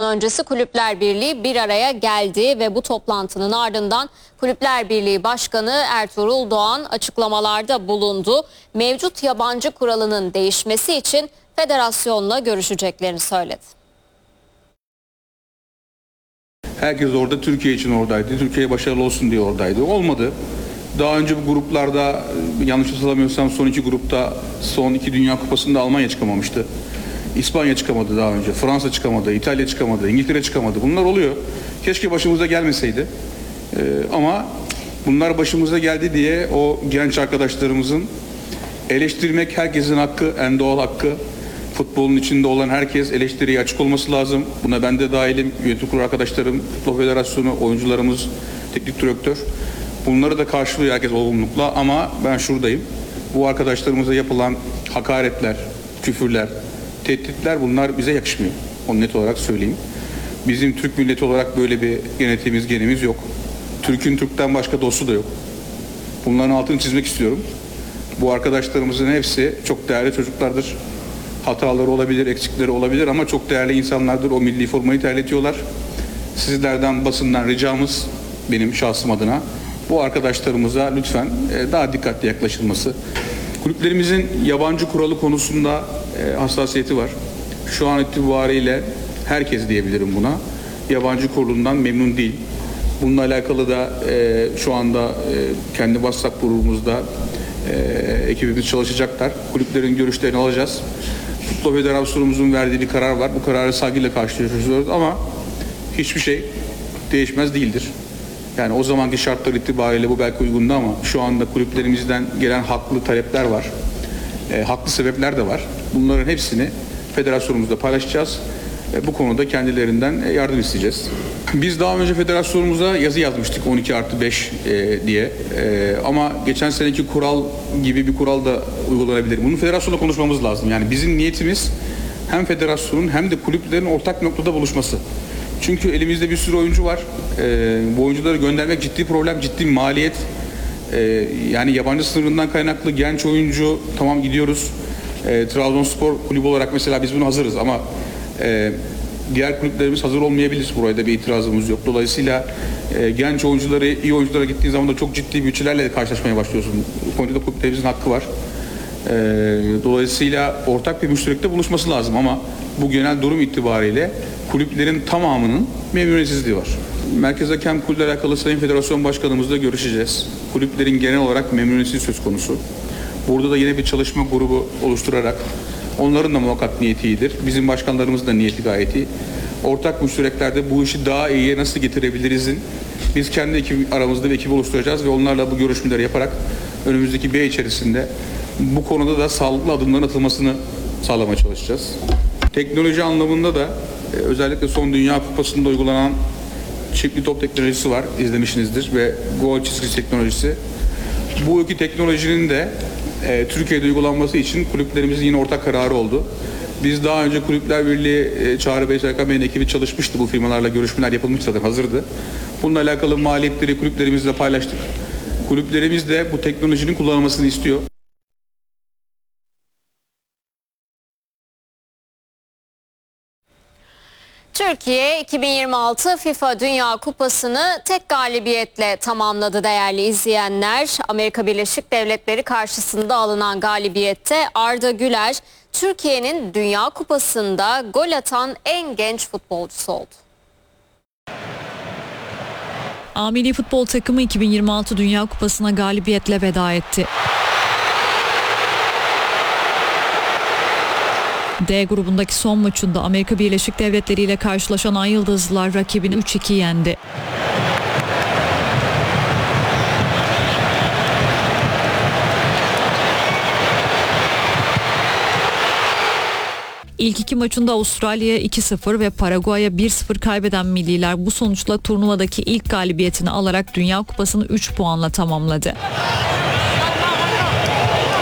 öncesi Kulüpler Birliği bir araya geldi ve bu toplantının ardından Kulüpler Birliği Başkanı Ertuğrul Doğan açıklamalarda bulundu. Mevcut yabancı kuralının değişmesi için federasyonla görüşeceklerini söyledi. Herkes orada Türkiye için oradaydı. Türkiye başarılı olsun diye oradaydı. Olmadı. Daha önce bu gruplarda, yanlış hatırlamıyorsam son 2 grupta, son 2 Dünya Kupası'nda Almanya çıkamamıştı. İspanya çıkamadı daha önce. Fransa çıkamadı, İtalya çıkamadı, İngiltere çıkamadı. Bunlar oluyor. Keşke başımıza gelmeseydi. Ama bunlar başımıza geldi diye o genç arkadaşlarımızın eleştirmek herkesin hakkı, en doğal hakkı. Futbolun içinde olan herkes eleştiriye açık olması lazım. Buna ben de dahilim, yönetim kurulu arkadaşlarım, Futbol Federasyonu, oyuncularımız, teknik direktör. Bunları da karşılıyor herkes olgunlukla ama ben şuradayım. Bu arkadaşlarımıza yapılan hakaretler, küfürler, tehditler bunlar bize yakışmıyor. Onu net olarak söyleyeyim. Bizim Türk milleti olarak böyle bir genimiz yok. Türk'ün Türk'ten başka dostu da yok. Bunların altını çizmek istiyorum. Bu arkadaşlarımızın hepsi çok değerli çocuklardır. Hataları olabilir, eksikleri olabilir ama çok değerli insanlardır. O milli formayı terletiyorlar. Sizlerden, basından ricamız benim şahsım adına bu arkadaşlarımıza lütfen daha dikkatli yaklaşılması. Kulüplerimizin yabancı kuralı konusunda hassasiyeti var. Şu an itibariyle herkes diyebilirim buna. Yabancı kurulundan memnun değil. Bununla alakalı da şu anda kendi WhatsApp grubumuzda ekibimiz çalışacaklar. Kulüplerin görüşlerini alacağız. Futbol Federasyonumuzun verdiği bir karar var. Bu kararı saygıyla karşılıyoruz ama hiçbir şey değişmez değildir. Yani o zamanki şartlar itibariyle bu belki uygundu ama şu anda kulüplerimizden gelen haklı talepler var. Haklı sebepler de var. Bunların hepsini federasyonumuzda paylaşacağız. Bu konuda kendilerinden yardım isteyeceğiz. Biz daha önce federasyonumuza yazı yazmıştık 12+5 diye. Ama geçen seneki kural gibi bir kural da uygulanabilir. Bunu federasyonla konuşmamız lazım. Yani bizim niyetimiz hem federasyonun hem de kulüplerin ortak noktada buluşması. Çünkü elimizde bir sürü oyuncu var. Bu oyuncuları göndermek ciddi problem, ciddi maliyet. Yani yabancı sınırından kaynaklı genç oyuncu tamam gidiyoruz. Trabzonspor kulübü olarak mesela biz buna hazırız ama diğer kulüplerimiz hazır olmayabilir. Buraya da bir itirazımız yok. Dolayısıyla genç oyuncuları, iyi oyunculara gittiğin zaman da çok ciddi bütçelerle karşılaşmaya başlıyorsun. Bu konuda da kulüplerimizin hakkı var. Dolayısıyla ortak bir müşterekte buluşması lazım ama bu genel durum itibariyle kulüplerin tamamının memnuniyetsizliği var. Merkez Hakem Kurulu'yla alakalı Sayın Federasyon Başkanımızla görüşeceğiz. Kulüplerin genel olarak memnuniyetsizliği söz konusu. Burada da yine bir çalışma grubu oluşturarak onların da muhakkak niyeti iyidir. Bizim başkanlarımızın da niyeti gayet iyi. Ortak müştereklerde bu işi daha iyiye nasıl getirebilirizin biz kendi aramızda bir ekip oluşturacağız ve onlarla bu görüşmeleri yaparak önümüzdeki bir ay içerisinde bu konuda da sağlıklı adımların atılmasını sağlamaya çalışacağız. Teknoloji anlamında da özellikle son Dünya Kupası'nda uygulanan çiftli top teknolojisi var, izlemişsinizdir ve gol çizgisi teknolojisi. Bu iki teknolojinin de Türkiye'de uygulanması için kulüplerimizin yine ortak kararı oldu. Biz daha önce Kulüpler Birliği Çağrı Bey, Serkan Bey'in ekibi çalışmıştı. Bu firmalarla görüşmeler yapılmış zaten hazırdı. Bununla alakalı maliyetleri kulüplerimizle paylaştık. Kulüplerimiz de bu teknolojinin kullanılmasını istiyor. Türkiye 2026 FIFA Dünya Kupası'nı tek galibiyetle tamamladı değerli izleyenler. Amerika Birleşik Devletleri karşısında alınan galibiyette Arda Güler, Türkiye'nin Dünya Kupası'nda gol atan en genç futbolcusu oldu. Milli futbol takımı 2026 Dünya Kupası'na galibiyetle veda etti. D grubundaki son maçında Amerika Birleşik Devletleri ile karşılaşan Ay Yıldızlılar rakibini 3-2 yendi. İlk 2 maçında Avustralya'ya 2-0 ve Paraguay'a 1-0 kaybeden milliler bu sonuçla turnuvadaki ilk galibiyetini alarak Dünya Kupası'nı 3 puanla tamamladı.